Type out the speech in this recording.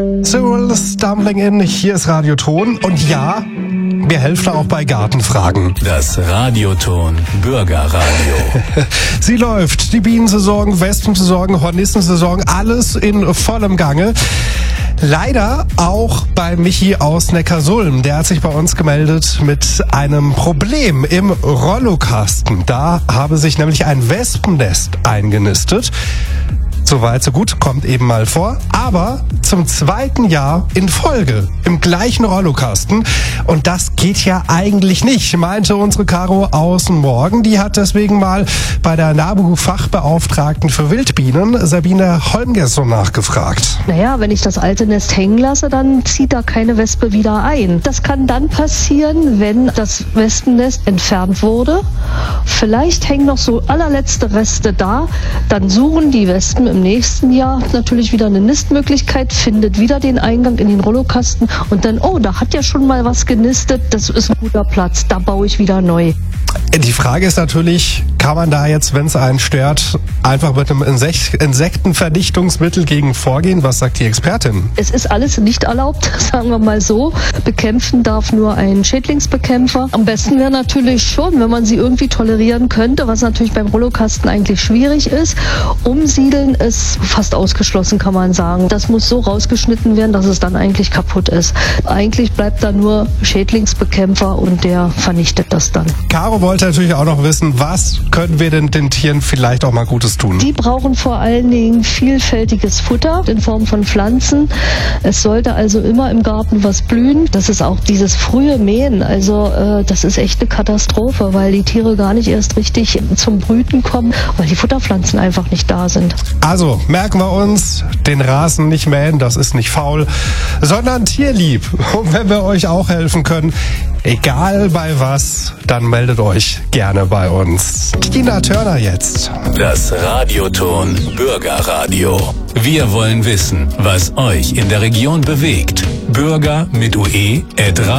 Cyril Stumbling In, hier ist Radioton und ja, wir helfen auch bei Gartenfragen. Das Radioton Bürgerradio. Sie läuft, die Bienensaison, Wespensaison, Hornissensaison, alles in vollem Gange. Leider auch bei Michi aus Neckarsulm. Der hat sich bei uns gemeldet mit einem Problem im Rollokasten. Da habe sich nämlich ein Wespennest eingenistet. Soweit, so gut, kommt eben mal vor. Aber zum 2. Jahr in Folge im gleichen Rollokasten. Und das geht ja eigentlich nicht, meinte unsere Caro aus dem Morgen. Die hat deswegen mal bei der NABU-Fachbeauftragten für Wildbienen, Sabine Holmgesson, nachgefragt. Naja, wenn ich das alte Nest hängen lasse, dann zieht da keine Wespe wieder ein. Das kann dann passieren, wenn das Wespennest entfernt wurde. Vielleicht hängen noch so allerletzte Reste da. Dann suchen die Wespen im nächsten Jahr natürlich wieder eine Nistmöglichkeit, findet wieder den Eingang in den Rollokasten und dann, oh, da hat ja schon mal was genistet, das ist ein guter Platz, da baue ich wieder neu. Die Frage ist natürlich, kann man da jetzt, wenn es einen stört, einfach mit einem Insektenvernichtungsmittel gegen vorgehen? Was sagt die Expertin? Es ist alles nicht erlaubt, sagen wir mal so. Bekämpfen darf nur ein Schädlingsbekämpfer. Am besten wäre natürlich schon, wenn man sie irgendwie tolerieren könnte, was natürlich beim Rollokasten eigentlich schwierig ist. Umsiedeln ist fast ausgeschlossen, kann man sagen. Das muss so rausgeschnitten werden, dass es dann eigentlich kaputt ist. Eigentlich bleibt da nur Schädlingsbekämpfer und der vernichtet das dann. Caro wollte natürlich auch noch wissen, was können wir denn den Tieren vielleicht auch mal Gutes tun? Die brauchen vor allen Dingen vielfältiges Futter in Form von Pflanzen. Es sollte also immer im Garten was blühen. Das ist auch dieses frühe Mähen. Also das ist echt eine Katastrophe, weil die Tiere gar nicht erst richtig zum Brüten kommen, weil die Futterpflanzen einfach nicht da sind. Also merken wir uns, den Rasen nicht mähen, das ist nicht faul, sondern tierlieb. Und wenn wir euch auch helfen können, egal bei was, dann meldet euch gerne bei uns. Tina Turner jetzt. Das Radioton Bürgerradio. Wir wollen wissen, was euch in der Region bewegt. Bürger mit UE@